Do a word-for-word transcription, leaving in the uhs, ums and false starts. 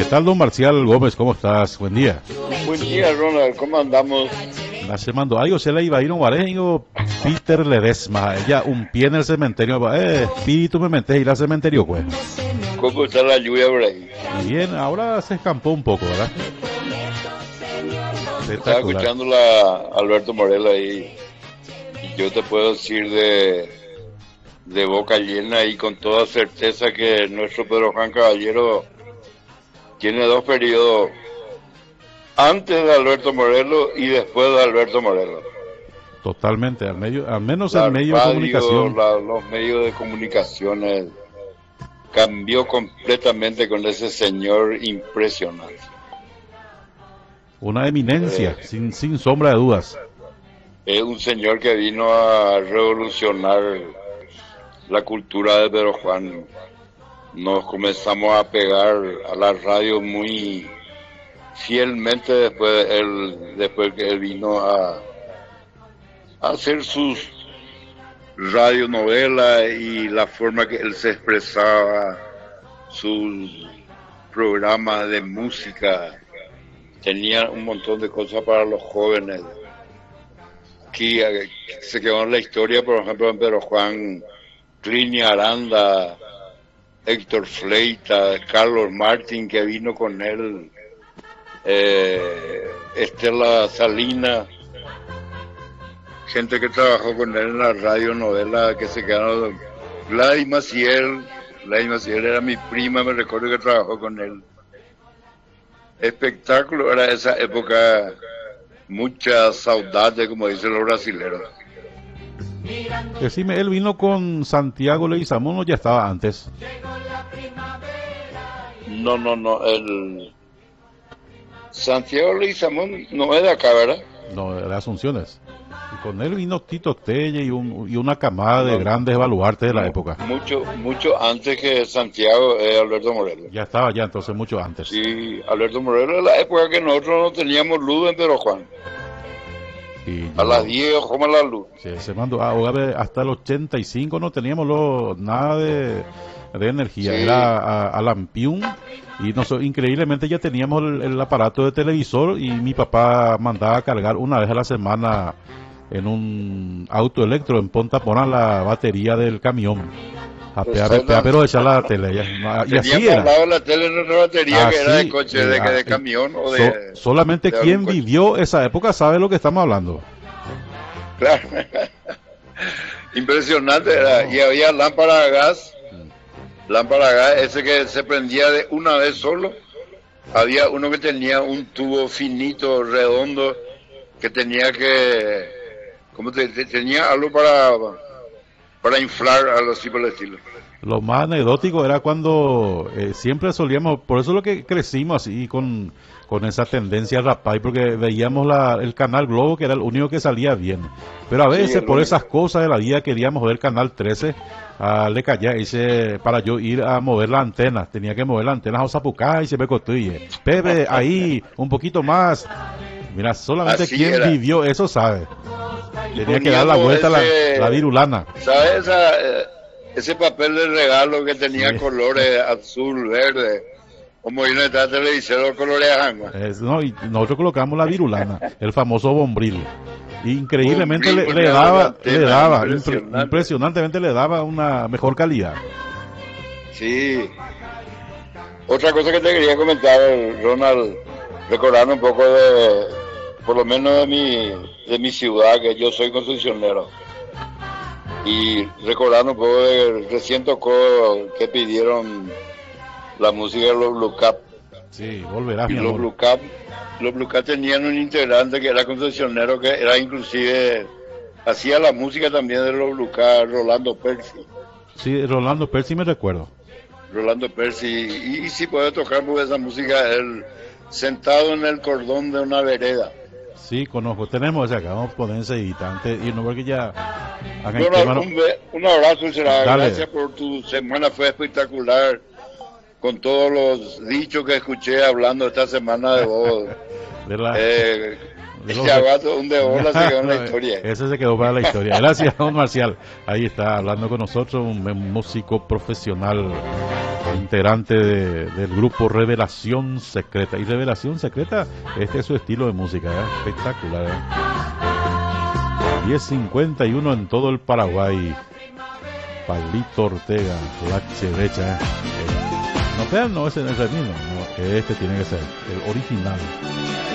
tal, don Marcial Gómez? ¿Cómo estás? Buen día. Buen día, Ronald. ¿Cómo andamos? La semana algo se le iba a ir un guareño Peter Ledesma. Ella un pie en el cementerio. Eh, espíritu me metes ir al cementerio, pues. ¿Cómo está la lluvia por ahí? Bien, ahora se escampó un poco, ¿verdad? Estaba escuchando a Alberto Morel ahí. Y yo te puedo decir de, de boca llena y con toda certeza que nuestro Pedro Juan Caballero tiene dos periodos antes de Alberto Morelos y después de Alberto Morelos. Totalmente, al medio, al menos la el medio radio, de comunicación. La, los medios de comunicaciones cambió completamente con ese señor impresionante. Una eminencia, eh, sin, sin sombra de dudas. Es un señor que vino a revolucionar la cultura de Pedro Juan. Nos comenzamos a pegar a la radio muy fielmente después él, después que él vino a, a hacer sus radionovelas y la forma que él se expresaba, sus programas de música, tenía un montón de cosas para los jóvenes. Aquí se quedó en la historia, por ejemplo, en Pedro Juan, Clini Aranda, Héctor Fleita, Carlos Martín, que vino con él, eh, Estela Salina, gente que trabajó con él en la radionovela, que se quedaron. Gladys Maciel, Gladys Maciel era mi prima, me recuerdo que trabajó con él. Espectáculo, era esa época, mucha saudade, como dicen los brasileños. Decime, él vino con Santiago Leguizamón o ya estaba antes. No, no, no, el Santiago Leguizamón no es de acá, ¿verdad? No, de Asunciones. Y con él vino Tito Telle y, un, y una camada de no, grandes baluartes de la no, época. Mucho, mucho antes que Santiago, eh, Alberto Morelos. Ya estaba ya, entonces mucho antes. Sí, Alberto Morelos es la época que nosotros no teníamos luz en Pedro Juan. Y a yo, las diez como la luz. Sí, se mandó a, hasta el ochenta y cinco no teníamos lo, nada de, de energía, sí. Era a, a Lampiún y nos, increíblemente ya teníamos el, el aparato de televisor y mi papá mandaba a cargar una vez a la semana en un auto electro en Ponta Pona la batería del camión. A pear, pues, pear, pero echar la tele ya, y así era. La tele en una batería así, que era de coche, eh, de, de, de camión o de... So, solamente de quien vivió esa época sabe lo que estamos hablando. Claro. Impresionante era. No. Y había lámpara a gas, lámpara a gas, ese que se prendía de una vez solo. Había uno que tenía un tubo finito, redondo, que tenía que... como te, te, tenía algo para... para inflar a los tipos de estilo. Lo más anecdótico era cuando eh, siempre solíamos, por eso es lo que crecimos así con, con esa tendencia rapaz, porque veíamos la, el canal Globo, que era el único que salía bien. Pero a veces sí, por único. Esas cosas de la vida queríamos ver Canal trece, a Le Callá, hice, para yo ir a mover la antena, tenía que mover la antena a Zapucá y se me construye. Pepe, ahí, un poquito más. Mira, solamente así quien era. Vivió eso sabe. Tenía que dar la vuelta ese, a la, la virulana. ¿Sabes esa, eh, ese papel de regalo que tenía sí. Colores azul, verde? Como viene detrás de televisor, colores jangua. No, y nosotros colocamos la virulana, el famoso bombril. Increíblemente bombril, le, le daba, le daba, impresionante. impresionantemente le daba una mejor calidad. Sí. Otra cosa que te quería comentar, Ronald, recordando un poco de, por lo menos de mi, de mi ciudad, que yo soy concesionero, y recordando un poco de recién tocó que pidieron la música de los Blue Cap. Sí, volverás, y mi los amor. Blue Cap, los Blue Cap tenían un integrante que era concesionero, que era inclusive, hacía la música también de los Blue Cap, Rolando Percy. Sí, Rolando Percy me recuerdo. Rolando Percy, y, y sí puede tocar porque esa música, él sentado en el cordón de una vereda. Sí, conozco, tenemos ese acá, vamos a poner enseguida, antes y no porque ya... Bueno, un, un abrazo, será. Gracias por tu semana, fue espectacular, con todos los dichos que escuché hablando esta semana de vos. De la... eh, Este abato, un de bola se quedó en la historia. Ese se quedó para la historia. Gracias, don Marcial. Ahí está hablando con nosotros un músico profesional. integrante de, del grupo Revelación Secreta. Y Revelación Secreta, este es su estilo de música, ¿eh? Espectacular. ¿eh? diez cincuenta y uno en todo el Paraguay. Palito Ortega, la derecha. ¿eh? No, pero no es el mismo, no, este tiene que ser el original.